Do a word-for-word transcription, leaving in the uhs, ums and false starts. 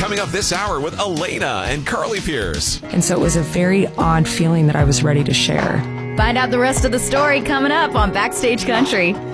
Coming up this hour with Elena and Carly Pierce. And so it was a very odd feeling that I was ready to share. Find out the rest of the story coming up on Backstage Country.